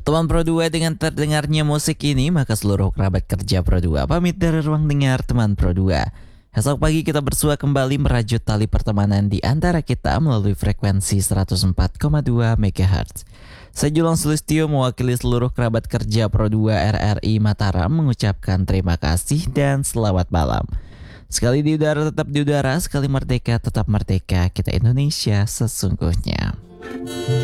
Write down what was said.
Teman Pro 2, dengan terdengarnya musik ini, maka seluruh kerabat kerja Pro 2 pamit dari ruang dengar teman Pro 2. Esok pagi kita bersua kembali merajut tali pertemanan di antara kita melalui frekuensi 104,2 MHz. Saya Julang Sulistyo mewakili seluruh kerabat kerja Pro 2 RRI Mataram mengucapkan terima kasih dan selamat malam. Sekali di udara tetap di udara, sekali merdeka tetap merdeka, kita Indonesia sesungguhnya.